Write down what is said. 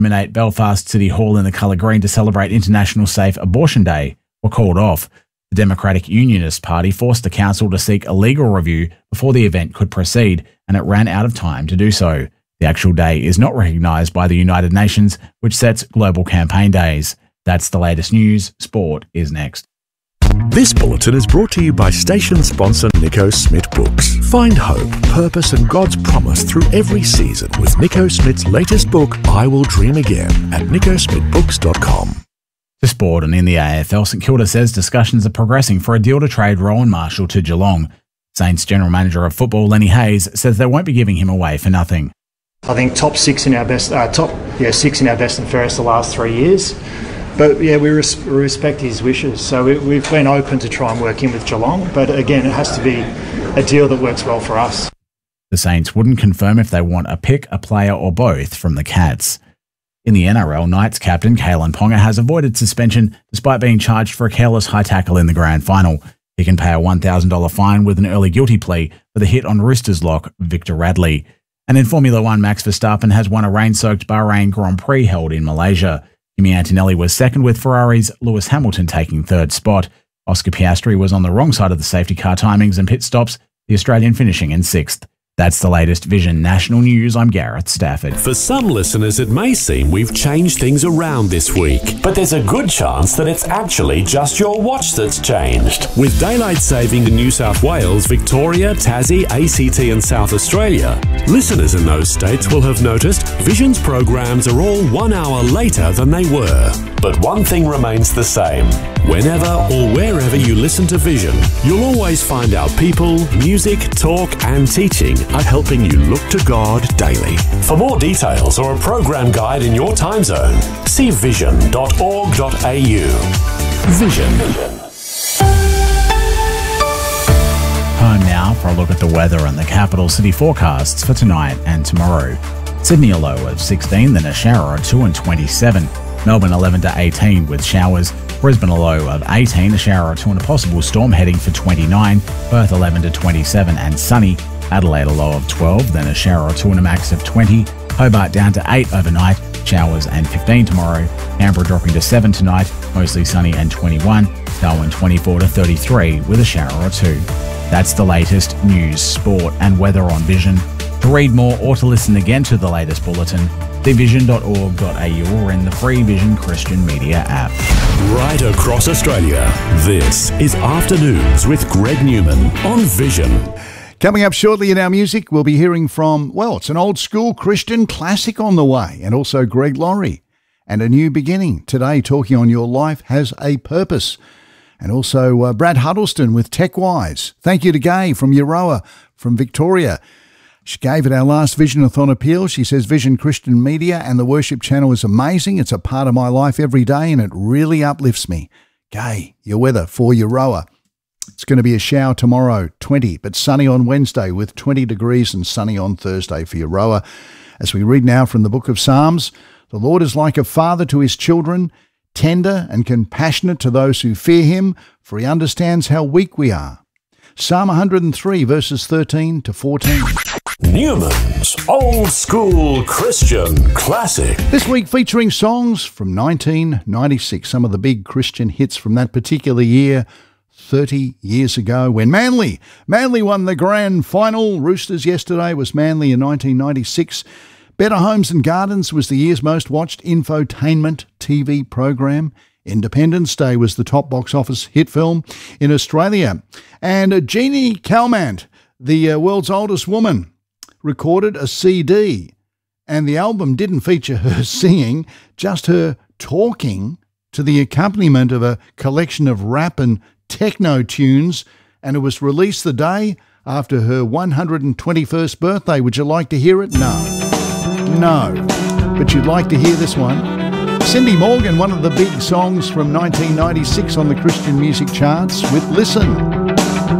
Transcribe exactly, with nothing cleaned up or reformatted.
illuminate Belfast City Hall in the colour green to celebrate International Safe Abortion Day were called off. The Democratic Unionist Party forced the council to seek a legal review before the event could proceed, and it ran out of time to do so. The actual day is not recognised by the United Nations, which sets global campaign days. That's the latest news. Sport is next. This bulletin is brought to you by station sponsor Nico Smith Books. Find hope, purpose and God's promise through every season with Nico Smith's latest book, I Will Dream Again, at nico smith books dot com. To sport, and in the A F L, St Kilda says discussions are progressing for a deal to trade Rowan Marshall to Geelong. Saints General Manager of Football Lenny Hayes says they won't be giving him away for nothing. I think top six in our best, uh, top yeah six in our best and fairest the last three years. But yeah, we, res- we respect his wishes. So we, we've been open to try and work in with Geelong. But again, it has to be a deal that works well for us. The Saints wouldn't confirm if they want a pick, a player or both from the Cats. In the N R L, Knights captain Kalen Ponga has avoided suspension despite being charged for a careless high tackle in the grand final. He can pay a one thousand dollars fine with an early guilty plea for the hit on Roosters lock Victor Radley. And in Formula One, Max Verstappen has won a rain-soaked Bahrain Grand Prix held in Malaysia. Kimi Antonelli was second with Ferrari's Lewis Hamilton taking third spot. Oscar Piastri was on the wrong side of the safety car timings and pit stops, the Australian finishing in sixth. That's the latest Vision National News. I'm Gareth Stafford. For some listeners, it may seem we've changed things around this week, but there's a good chance that it's actually just your watch that's changed. With daylight saving in New South Wales, Victoria, Tassie, A C T and South Australia, listeners in those states will have noticed Vision's programs are all one hour later than they were. But one thing remains the same. Whenever or wherever you listen to Vision, you'll always find our people, music, talk and teaching are helping you look to God daily. For more details or a program guide in your time zone, see vision dot org dot a u. Vision. Time now for a look at the weather and the capital city forecasts for tonight and tomorrow. Sydney a low of sixteen, then a shower or two and twenty-seven. Melbourne eleven to eighteen with showers. Brisbane a low of eighteen, a shower or two and a possible storm heading for twenty-nine. Perth eleven to twenty-seven and sunny. Adelaide a low of twelve, then a shower or two and a max of twenty. Hobart down to eight overnight, showers and fifteen tomorrow. Canberra dropping to seven tonight, mostly sunny and twenty-one. Darwin twenty-four to thirty-three with a shower or two. That's the latest news, sport and weather on Vision. To read more or to listen again to the latest bulletin, see vision dot org dot a u or in the free Vision Christian Media app. Right across Australia, this is Afternoons with Greg Newman on Vision. Coming up shortly in our music, we'll be hearing from, well, it's an old school Christian classic on the way, and also Greg Laurie. And a new beginning today, talking on Your Life Has a Purpose. And also uh, Brad Huddleston with TechWise. Thank you to Gay from Euroa from Victoria. She gave at our last Vision-a-thon appeal. She says Vision Christian Media and the worship channel is amazing. It's a part of my life every day and it really uplifts me. Gay, your weather for Euroa. It's going to be a shower tomorrow, twenty, but sunny on Wednesday with twenty degrees and sunny on Thursday for Euroa. As we read now from the book of Psalms, the Lord is like a father to his children, tender and compassionate to those who fear him, for he understands how weak we are. Psalm one hundred three, verses thirteen to fourteen. Newman's Old School Christian Classic. This week featuring songs from nineteen ninety-six, some of the big Christian hits from that particular year, thirty years ago, when Manly, Manly won the grand final. Roosters yesterday was Manly in nineteen ninety-six. Better Homes and Gardens was the year's most watched infotainment T V program. Independence Day was the top box office hit film in Australia. And Jeannie Calment, the uh, world's oldest woman, recorded a C D, and the album didn't feature her singing, just her talking to the accompaniment of a collection of rap and techno tunes, and it was released the day after her one hundred twenty-first birthday. Would you like to hear it? No. No. But you'd like to hear this one. Cindy Morgan, one of the big songs from nineteen ninety-six on the Christian music charts with Listen.